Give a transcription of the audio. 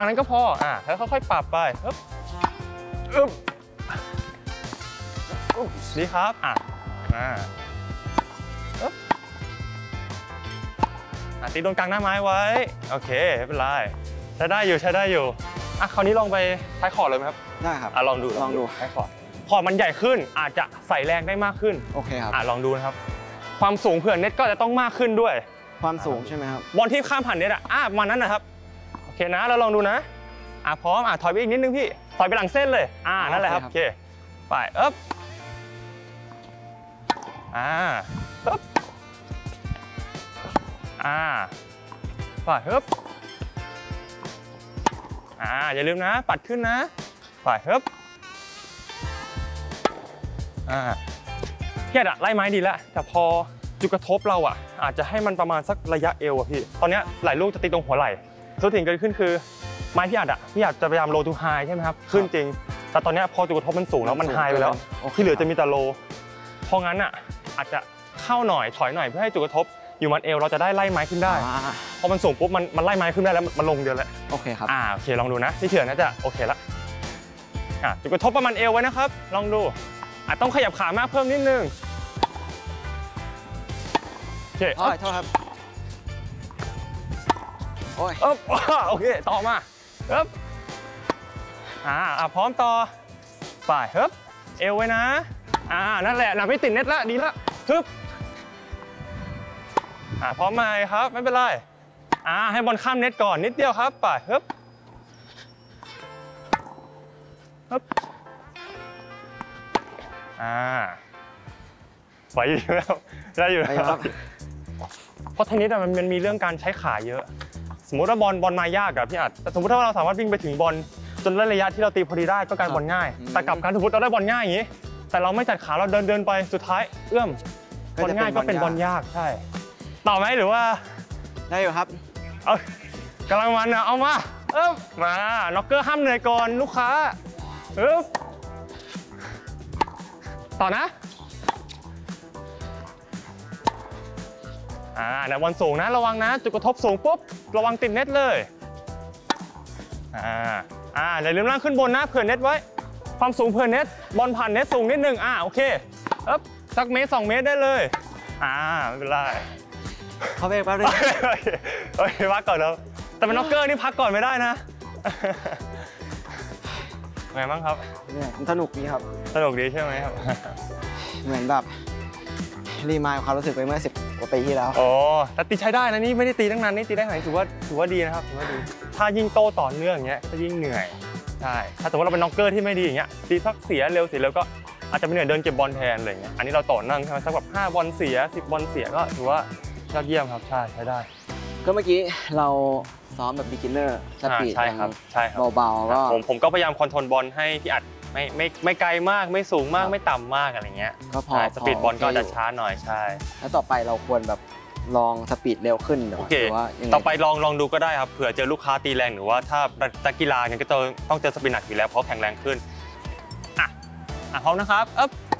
อันนั้นก็พอแล้วค่อยๆปรับไปดีครับตีตรงกลางหน้าไม้ไว้โอเคไม่เป็นไรใช้ได้อยู่คราวนี้ลองไปท้ายคอร์ดเลยไหมครับได้ครับลองดูท้ายคอร์ดมันใหญ่ขึ้นอาจจะใส่แรงได้มากขึ้นโอเคครับลองดูนะครับความสูงเผื่อเน็ตก็จะต้องมากขึ้นด้วยความสูงใช่ไหมครับบอลที่ข้ามผ่านเน็ตประมาณนั้นนะครับโอเคนะเราลองดูนะพร้อมถอยไปอีกนิดนึงพี่ถอยไปหลังเส้นเลยนั่นแหละครับโอเคไปไปอย่าลืมนะปัดขึ้นนะไปพี่อาจจะไล่ไม้ดีแล้วแต่พอจุดกระทบเราอาจจะให้มันประมาณสักระยะเอวพี่ตอนนี้หลายลูกจะตีตรงหัวไหล่ส่วนสิ่งเกิดขึ้นคือไม้พี่อาจจะพยายามโลทูไฮใช่ไหมครับขึ้นจริงแต่ตอนนี้พอจุดกระทบมันสูงแล้วมันไฮไปแล้วที่เหลือจะมีแต่โลเพราะงั้นอาจจะเข้าหน่อยถอยหน่อยเพื่อให้จุดกระทบอยู่มันเอวเราจะได้ไล่ไม้ขึ้นได้พอมันสูงปุ๊บมันไล่ไม้ขึ้นได้แล้วมันลงเดียวแหละโอเคครับโอเคลองดูนะที่เถื่อนน่าจะโอเคละจุดกระทบประมาณเอวไว้นะครับลองดูต้องขยับขามากเพิ่มนิดนึงโอเคโทษครับโอ้ยโอเคต่อมาพร้อมต่อไปเอวไว้นะนั่นแหละไม่ติดเน็ตละดีละพร้อมไหมครับไม่เป็นไรให้บอลข้ามเน็ตก่อนนิดเดียวครับไปไหวอยู่แล้วได้อยู่แล้วเพราะเทนนิสมันมีเรื่องการใช้ขาเยอะสมมติว่าบอลมายากพี่อาจแต่สมมติถ้าเราสามารถวิ่งไปถึงบอลจนระยะที่เราตีพอดีได้ก็การบอลง่ายแต่กับการสมมติเราได้บอลง่ายอย่างนี้แต่เราไม่จัดขาเราเดินไปสุดท้ายเอื้อมบอลง่ายก็เป็นบอลยากใช่ต่อไหมหรือว่าได้อยู่ครับกำลังมันเอามาน็อกเกอร์ห้ามเหนื่อยก่อนลูกค้าต่อนะในบอลสูงนะระวังนะจุดกระทบสูงปุ๊บระวังติดเน็ตเลยอย่าลืมล่างขึ้นบนนะเผื่อเน็ตไว้ความสูงเผื่อเน็ตบอลผ่านเน็ตสูงนิดนึงโอเคสักเมตร2 เมตรได้เลยไม่เป็นไรเขาเบรกแป๊บนึงโอเคพักก่อนแล้วแต่เป็นน็อกเกอร์นี่พักก่อนไม่ได้นะไงบ้างครับสนุกดีครับสนุกดีใช่ไหมครับเหมือนแบบรีมายความรู้สึกไปเมื่อ10 กว่าปีที่แล้วแต่ตีใช้ได้นะนี่ไม่ได้ตีตั้งนานนี่ตีได้ไหนถือว่าดีนะครับถือว่าดีถ้ายิ่งโตต่อเนื่องอย่างเงี้ยก็ยิ่งเหนื่อยใช่ถ้าสมมติเราเป็นน็อกเกอร์ที่ไม่ดีอย่างเงี้ยตีสักเสียเร็วก็อาจจะเป็นเหนื่อยเดินเก็บบอลแทนอะไรเงี้ยอันนี้เราต่อเนื่องใช่ไหมสักแบบ5 บอลเสีย10 บอลเสียก็ถือว่ายอดเยี่ยมครับใช้ได้ก็เมื่อกี้เราซ้อมแบบ beginner สปีดเบาๆก็ผมก็พยายามคอนโทรลบอลให้พี่อัดไม่ไกลมากไม่สูงมากไม่ต่ำมากอะไรเงี้ยก็พอสปีดบอลก็จะช้าหน่อยใช่แล้วต่อไปเราควรแบบลองสปีดเร็วขึ้นหรือว่าต่อไปลองดูก็ได้ครับเผื่อเจอลูกค้าตีแรงหรือว่าถ้านักกีฬาเนี่ยก็ต้องเจอสปีดหนักอยู่แล้วเพราะแข็งแรงขึ้นพร้อมนะครับ